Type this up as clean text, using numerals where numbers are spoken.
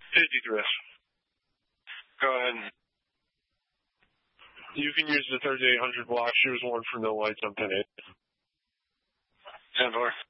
53. Go ahead. You can use the 3800 block. She was warned for no lights on 10-8. 10-4.